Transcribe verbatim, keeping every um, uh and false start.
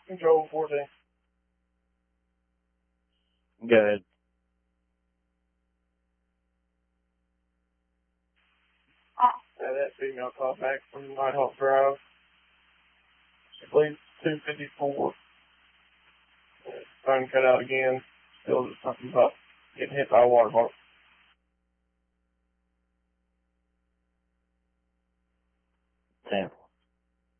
Control fourteen. Go ahead. Yeah, that female call back from Nighthawk Drive. She bleeds two fifty-four. Phone cut out again. Still something about getting hit by a water park.